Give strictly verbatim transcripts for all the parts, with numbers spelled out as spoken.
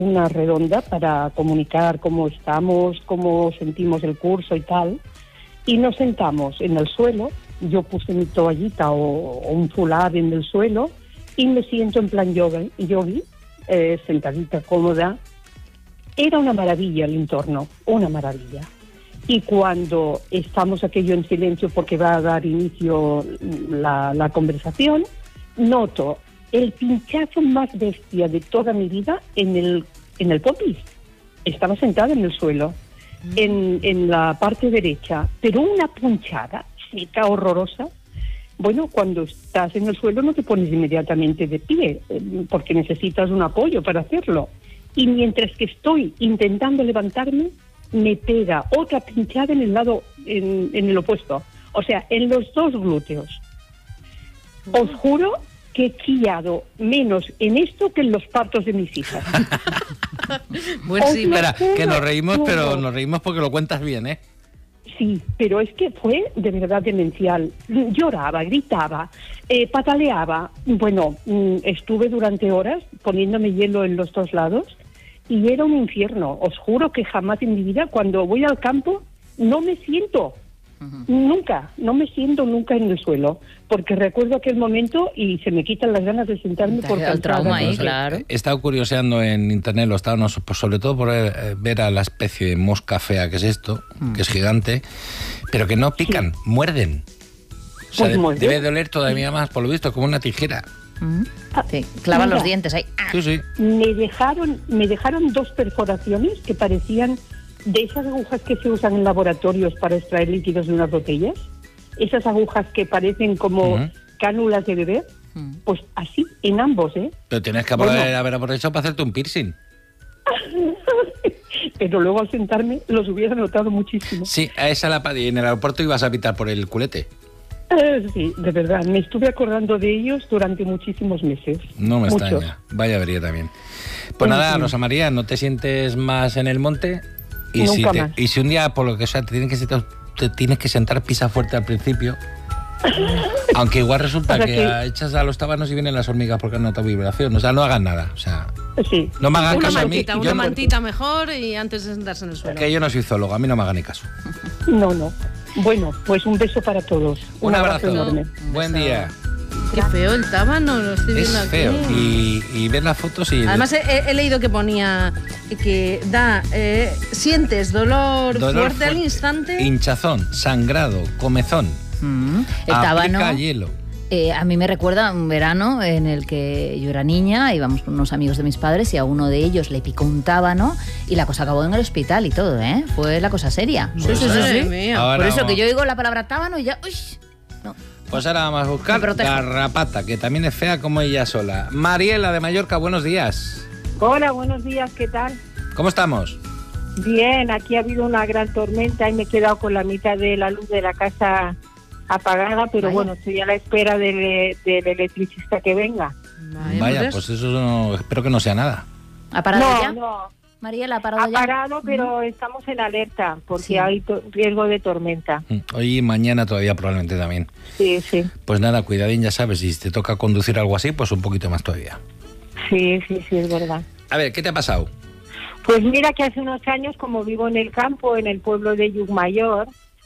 una redonda para comunicar cómo estamos, cómo sentimos el curso y tal, y nos sentamos en el suelo. Yo puse mi toallita o, o un fular en el suelo y me siento en plan yoga, yogi, eh, sentadita, cómoda. Era una maravilla el entorno, una maravilla. Y cuando estamos aquello en silencio porque va a dar inicio la, la conversación, noto el pinchazo más bestia de toda mi vida en el, en el popis. Estaba sentada en el suelo, mm. en, en la parte derecha, pero una punchada seca, horrorosa. Bueno, cuando estás en el suelo no te pones inmediatamente de pie, porque necesitas un apoyo para hacerlo. Y mientras que estoy intentando levantarme, me pega otra pinchada en el lado, en, en el opuesto. O sea, en los dos glúteos. Mm. Os juro que he chillado menos en esto que en los partos de mis hijas. Bueno, sí, espera, que nos reímos, no, pero nos reímos porque lo cuentas bien, ¿eh? Sí, pero es que fue de verdad demencial. Lloraba, gritaba, eh, pataleaba. Bueno, mm, estuve durante horas poniéndome hielo en los dos lados y era un infierno. Os juro que jamás en mi vida, cuando voy al campo, no me siento. Uh-huh. Nunca, no me siento nunca en el suelo, porque recuerdo aquel momento y se me quitan las ganas de sentarme por el trauma ahí, claro. He estado curioseando en internet, lo estaba, no, pues sobre todo por eh, ver a la especie de mosca fea que es esto, mm. que es gigante, pero que no pican, sí. muerden. O sea, pues de, debe doler todavía más, por lo visto, como una tijera. Mm. Sí, clavan Mira, los dientes ahí. Sí, sí. Me dejaron, me dejaron dos perforaciones que parecían de esas agujas que se usan en laboratorios para extraer líquidos de unas botellas, esas agujas que parecen como uh-huh. cánulas de bebé, uh-huh. pues así, en ambos, ¿eh? Pero tienes que bueno. haber, haber aprovechado para hacerte un piercing. Pero luego al sentarme los hubiera notado muchísimo. Sí, a esa la y en el aeropuerto ibas a pitar por el culete. Eh, sí, de verdad, me estuve acordando de ellos durante muchísimos meses. No me Muchos. extraña, vaya avería también. Pues en nada, fin. Rosa María, ¿no te sientes más en el monte? Y si, te, y si un día, por lo que sea, te tienes que sentar, te tienes que sentar pisa fuerte al principio, aunque igual resulta o sea que, que echas a los tábanos y vienen las hormigas porque han notado vibración. O sea, no hagan nada. O sea, sí. no me hagan una caso mantita, a mí. Una yo mantita no, mejor y antes de sentarse en el suelo. Que yo no soy zoólogo, a mí no me hagan ni caso. No, no. Bueno, pues un beso para todos. Un, un abrazo. abrazo enorme. Buen día. Qué feo el tábano, lo estoy viendo es aquí. feo. Y, y ver las fotos y... Además he, he leído que ponía que da, eh, sientes dolor, dolor fuerte, fuerte al instante. Hinchazón, sangrado, comezón. Mm, el tábano. Aplica hielo. Eh, a mí me recuerda un verano en el que yo era niña, íbamos con unos amigos de mis padres y a uno de ellos le picó un tábano y la cosa acabó en el hospital y todo, ¿eh? Fue la cosa seria. Pues sí, sí, sí, sí. Por eso vamos. Que yo digo la palabra tábano y ya... Uy, no. Pues ahora vamos a buscar garrapata, que también es fea como ella sola. Mariela de Mallorca, buenos días. Hola, buenos días, ¿qué tal? ¿Cómo estamos? Bien, aquí ha habido una gran tormenta y me he quedado con la mitad de la luz de la casa apagada, pero Vaya. bueno, estoy a la espera del, del electricista que venga. Vaya, Vaya pues eso no, espero que no sea nada. ¿Ha parado no, ya? No, Mariela, ¿ha parado ha ya? Ha parado, pero mm. estamos en alerta porque sí. hay to- riesgo de tormenta. Hoy y mañana todavía probablemente también. Sí, sí. Pues nada, cuidadín, ya sabes, si te toca conducir algo así, pues un poquito más todavía. Sí, sí, sí, es verdad. A ver, ¿qué te ha pasado? Pues mira que hace unos años, como vivo en el campo, en el pueblo de Llucmayor,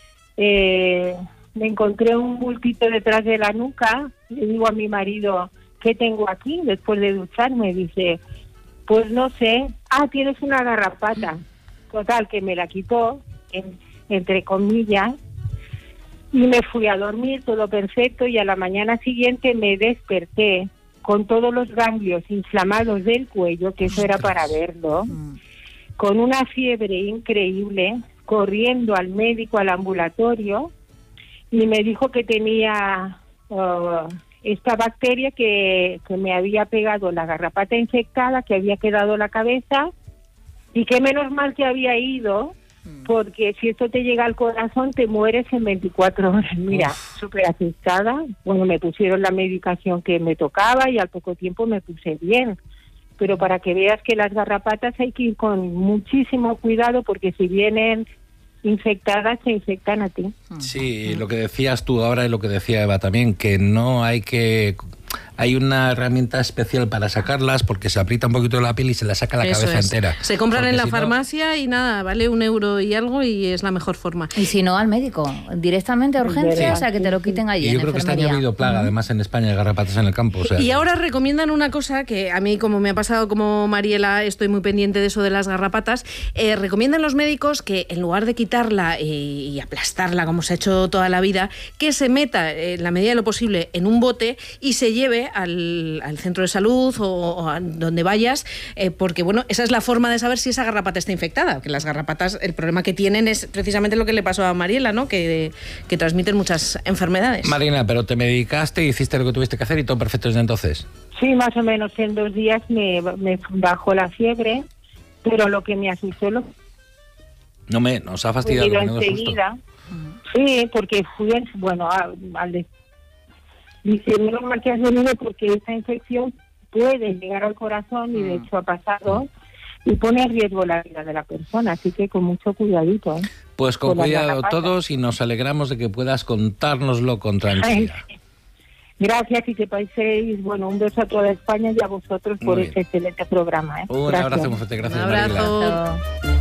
eh, me encontré un bultito detrás de la nuca. Le digo a mi marido, ¿qué tengo aquí? Después de ducharme, dice... Pues no sé. Ah, tienes una garrapata. Total, que me la quitó, en, entre comillas, y me fui a dormir, todo perfecto, y a la mañana siguiente me desperté con todos los ganglios inflamados del cuello, que eso era para verlo, con una fiebre increíble, corriendo al médico, al ambulatorio, y me dijo que tenía... Uh, esta bacteria que, que me había pegado la garrapata infectada, que había quedado la cabeza, y que menos mal que había ido, porque si esto te llega al corazón te mueres en veinticuatro horas. Mira, súper asustada. Bueno, me pusieron la medicación que me tocaba y al poco tiempo me puse bien. Pero para que veas que las garrapatas hay que ir con muchísimo cuidado, porque si vienen infectadas se infectan a ti. Sí, lo que decías tú ahora y lo que decía Eva también, que no hay que hay una herramienta especial para sacarlas porque se aprieta un poquito la piel y se la saca la Eso cabeza es. entera. Se compran porque en la si farmacia no... y nada, vale un euro y algo y es la mejor forma. Y si no, al médico, directamente a urgencias, sí. a que te lo quiten allí. Y yo en creo que este año ha habido plaga, uh-huh. además en España, de garrapatas en el campo. O sea, y que... ahora recomiendan una cosa que a mí, como me ha pasado como Mariela, estoy muy pendiente de eso de las garrapatas. Eh, recomiendan los médicos que en lugar de quitarla y, y aplastarla como se ha hecho toda la vida, que se meta en la medida de lo posible en un bote y se lleve al, al centro de salud o, o a donde vayas, eh, porque bueno, esa es la forma de saber si esa garrapata está infectada, que las garrapatas, el problema que tienen es precisamente lo que le pasó a Mariela, ¿no? Que, que transmiten muchas enfermedades. Marina, pero te medicaste, hiciste lo que tuviste que hacer y todo perfecto desde entonces. Sí, más o menos en dos días me, me bajó la fiebre, pero lo que me asustó lo no me nos ha fastidiado enseguida. Sí, porque fui, bueno, al de... dice, menos mal que has venido porque esta infección puede llegar al corazón y de hecho ha pasado y pone en riesgo la vida de la persona, así que con mucho cuidadito. ¿eh? Pues con, con cuidado todos y nos alegramos de que puedas contárnoslo con tranquilidad. Ay, gracias y que paséis, bueno, un beso a toda España y a vosotros por este excelente programa. ¿eh? Un gracias. abrazo muy fuerte, gracias. Un abrazo. Marila.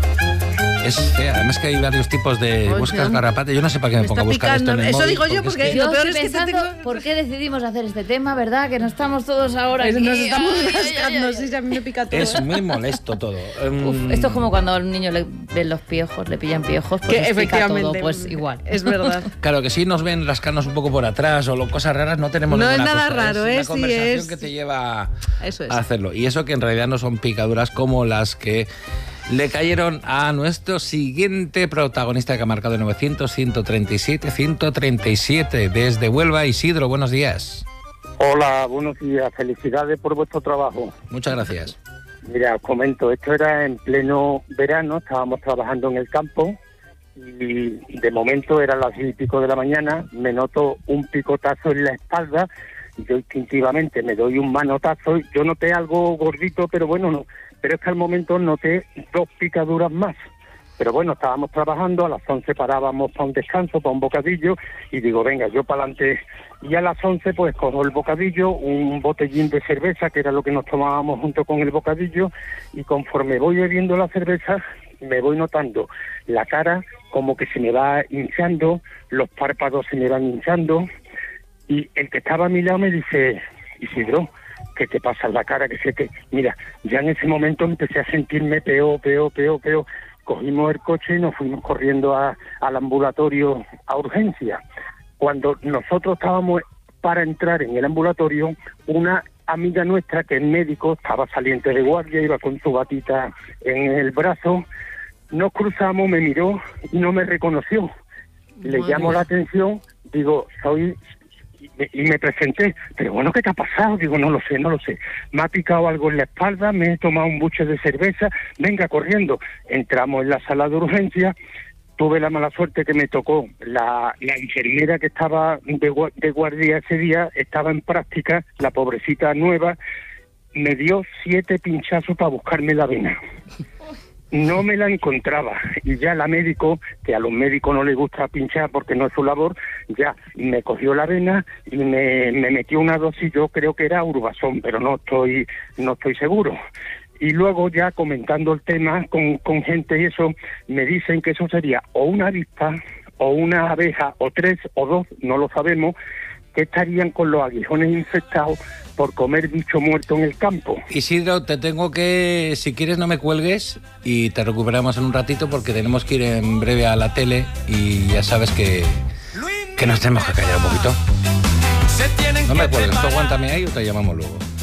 Es fea, además que hay varios tipos de Oye, buscas garrapatas. Yo no sé para qué me, me pongo a buscar picando. esto en el Eso móvil, digo yo, porque, porque es que lo peor es que pensando, te tengo... ¿por qué decidimos hacer este tema, verdad? Que no estamos todos ahora aquí. Nos estamos ay, rascando, ay, ay, sí, a mí me pica todo. Es muy molesto todo. Uf, esto es como cuando a un niño le ven los piojos, le pillan piojos, pues que efectivamente todo, pues igual. Es verdad. Claro, que si nos ven rascarnos un poco por atrás o lo, cosas raras, no tenemos no ninguna es nada cosa. raro, es ¿eh? una conversación sí, que es... te lleva eso es. a hacerlo. Y eso que en realidad no son picaduras como las que le cayeron a nuestro siguiente protagonista que ha marcado novecientos, ciento treinta y siete, ciento treinta y siete desde Huelva. Isidro, buenos días. Hola, buenos días. Felicidades por vuestro trabajo. Muchas gracias. Mira, os comento, esto era en pleno verano, estábamos trabajando en el campo y de momento eran las diez y pico de la mañana, me noto un picotazo en la espalda y yo instintivamente me doy un manotazo. Yo noté algo gordito, pero bueno, no. Pero es que al momento noté dos picaduras más. Pero bueno, estábamos trabajando, a las once parábamos para un descanso, para un bocadillo, y digo, venga, yo para adelante. Y a las once pues cojo el bocadillo, un botellín de cerveza, que era lo que nos tomábamos junto con el bocadillo, y conforme voy bebiendo la cerveza, me voy notando la cara como que se me va hinchando, los párpados se me van hinchando, y el que estaba a mi lado me dice, Isidro, ¿qué te pasa en la cara? Que sé que, mira, ya en ese momento empecé a sentirme peor, peor, peor, peor. Cogimos el coche y nos fuimos corriendo a, al ambulatorio a urgencia. Cuando nosotros estábamos para entrar en el ambulatorio, una amiga nuestra que es médico, estaba saliente de guardia, iba con su batita en el brazo, nos cruzamos, me miró y no me reconoció. Le Madre. llamó la atención, digo, soy... y me presenté, pero bueno, ¿qué te ha pasado? Digo, no lo sé, no lo sé. Me ha picado algo en la espalda, me he tomado un buche de cerveza, venga corriendo. Entramos en la sala de urgencia, tuve la mala suerte que me tocó la, la enfermera que estaba de, de guardia ese día, estaba en práctica, la pobrecita nueva, me dio siete pinchazos para buscarme la vena. No me la encontraba y ya la médico, que a los médicos no les gusta pinchar porque no es su labor, ya me cogió la vena y me, me metió una dosis, yo creo que era Urbasón, pero no estoy no estoy seguro. Y luego ya comentando el tema con, con gente y eso, me dicen que eso sería o una avispa o una abeja o tres o dos, no lo sabemos, que estarían con los aguijones infectados por comer bicho muerto en el campo. Isidro, te tengo que, si quieres no me cuelgues y te recuperamos en un ratito porque tenemos que ir en breve a la tele y ya sabes que, que nos tenemos que callar un poquito. No me cuelgues, tú aguántame ahí o te llamamos luego.